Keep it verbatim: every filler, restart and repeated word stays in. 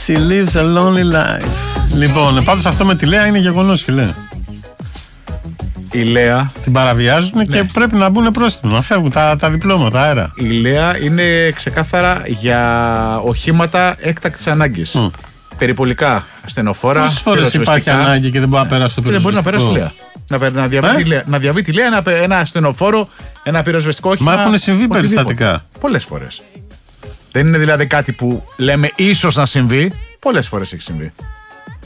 She lives a lonely life. Λοιπόν, πάντως αυτό με τη Λέα είναι γεγονός, φιλέ. Η Λέα. Την παραβιάζουν, ναι, και πρέπει να μπουν πρόστιμο, να φεύγουν τα, τα διπλώματα αέρα. Η Λέα είναι ξεκάθαρα για οχήματα έκτακτης ανάγκης. Mm. Περιπολικά, ασθενοφόρα. Πόσες φορές υπάρχει ανάγκη και δεν μπορεί να περάσει το πυροσβεστικό? Δεν μπορεί να περάσει η Λέα. Να, να, διαβεί, ε? τη Λέα. να διαβεί τη Λέα, ένα, ένα ασθενοφόρο, ένα πυροσβεστικό όχημα. Μα έχουν συμβεί περιστατικά. Πολλές φορές. Δεν είναι δηλαδή κάτι που λέμε ίσως να συμβεί. Πολλές φορές έχει συμβεί.